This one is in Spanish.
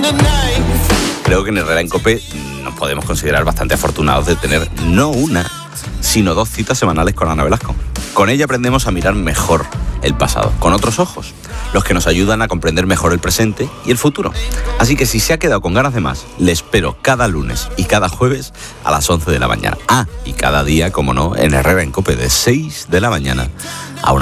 Creo que en Herrera en COPE nos podemos considerar bastante afortunados de tener no una, sino 2 citas semanales con Ana Velasco. Con ella aprendemos a mirar mejor el pasado, con otros ojos, los que nos ayudan a comprender mejor el presente y el futuro. Así que si se ha quedado con ganas de más, le espero cada lunes y cada jueves a las 11 de la mañana. Y cada día, como no, en Herrera en COPE de 6 de la mañana